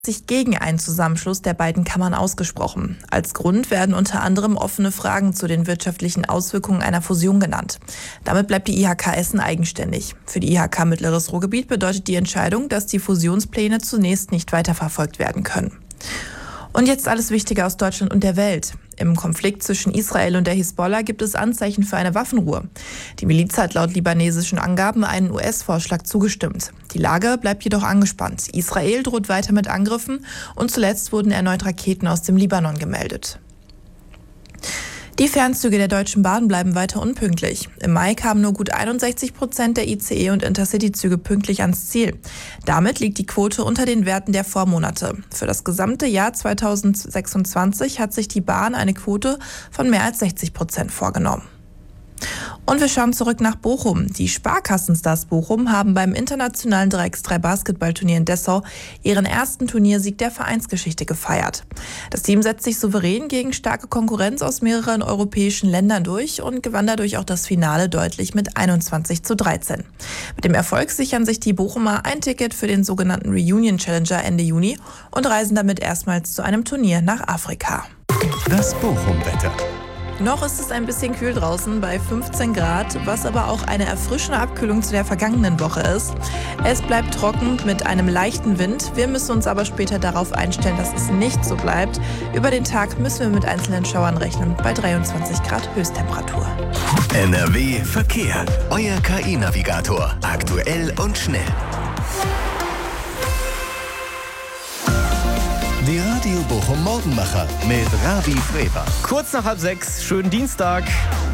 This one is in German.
sich gegen einen Zusammenschluss der beiden Kammern ausgesprochen. Als Grund werden unter anderem offene Fragen zu den wirtschaftlichen Auswirkungen einer Fusion genannt. Damit bleibt die IHK Essen eigenständig. Für die IHK Mittleres Ruhrgebiet bedeutet die Entscheidung, dass die Fusionspläne zunächst nicht weiterverfolgt werden können. Und jetzt alles Wichtige aus Deutschland und der Welt. Im Konflikt zwischen Israel und der Hisbollah gibt es Anzeichen für eine Waffenruhe. Die Miliz hat laut libanesischen Angaben einen US-Vorschlag zugestimmt. Die Lage bleibt jedoch angespannt. Israel droht weiter mit Angriffen und zuletzt wurden erneut Raketen aus dem Libanon gemeldet. Die Fernzüge der Deutschen Bahn bleiben weiter unpünktlich. Im Mai kamen nur gut 61% der ICE- und Intercity-Züge pünktlich ans Ziel. Damit liegt die Quote unter den Werten der Vormonate. Für das gesamte Jahr 2026 hat sich die Bahn eine Quote von mehr als 60% vorgenommen. Und wir schauen zurück nach Bochum. Die Sparkassenstars Bochum haben beim internationalen 3x3 Basketballturnier in Dessau ihren ersten Turniersieg der Vereinsgeschichte gefeiert. Das Team setzt sich souverän gegen starke Konkurrenz aus mehreren europäischen Ländern durch und gewann dadurch auch das Finale deutlich mit 21:13. Mit dem Erfolg sichern sich die Bochumer ein Ticket für den sogenannten Reunion Challenger Ende Juni und reisen damit erstmals zu einem Turnier nach Afrika. Das Bochum-Wetter. Noch ist es ein bisschen kühl draußen bei 15 Grad, was aber auch eine erfrischende Abkühlung zu der vergangenen Woche ist. Es bleibt trocken mit einem leichten Wind. Wir müssen uns aber später darauf einstellen, dass es nicht so bleibt. Über den Tag müssen wir mit einzelnen Schauern rechnen, bei 23 Grad Höchsttemperatur. NRW Verkehr. Euer KI-Navigator. Aktuell und schnell. Die Radio Bochum Morgenmacher mit Ravi Freber. Kurz nach 5:30, schönen Dienstag.